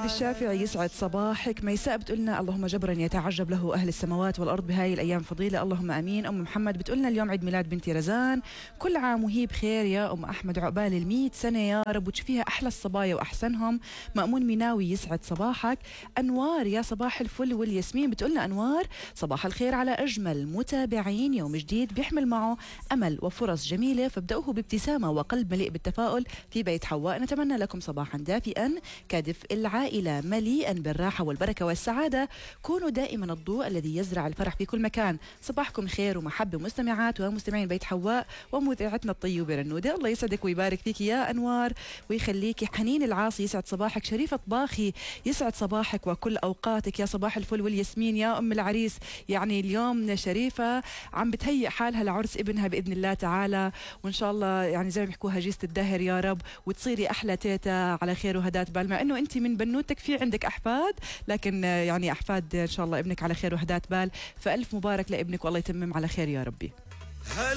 محمد الشافعي يسعد صباحك. ميساء بتقولنا اللهم جبرا يتعجب له أهل السماوات والأرض بهاي الأيام فضيلة، اللهم أمين. أم محمد بتقولنا اليوم عيد ميلاد بنتي رزان، كل عام وهي بخير يا أم أحمد، عقبال 100 سنة يا رب وتشوفيها أحلى الصبايا وأحسنهم. مأمون ميناوي يسعد صباحك. أنوار يا صباح الفل والياسمين بتقولنا أنوار صباح الخير على أجمل متابعين، يوم جديد بيحمل معه أمل وفرص جميلة، فابدأوه بابتسامة وقلب مليء بالتفاؤل في بيت حواء. نتمنى لكم صباحا دافئا كدفء العائلة مليئا بالراحة والبركة والسعادة، كونوا دائما الضوء الذي يزرع الفرح في كل مكان. صباحكم خير ومحبة مستمعات ومستمعين بيت حواء ومذيعتنا الطيبة رنودة. الله يسعدك ويبارك فيك يا أنوار ويخليكي. حنين العاصي يسعد صباحك. شريفة طباخي يسعد صباحك وكل أوقاتك يا صباح الفل والياسمين يا أم العريس. يعني اليوم شريفة عم بتهيئ حالها لعرس ابنها بإذن الله تعالى، وإن شاء الله يعني زي ما بيحكوها جيزة الدهر يا رب، وتصيري أحلى تيتا على خير وهدات بال، مع إنه أنت من بنوتك في عندك أحفاد، لكن يعني أحفاد إن شاء الله ابنك على خير وهدات بال، فألف مبارك لابنك والله يتمم على خير يا ربي.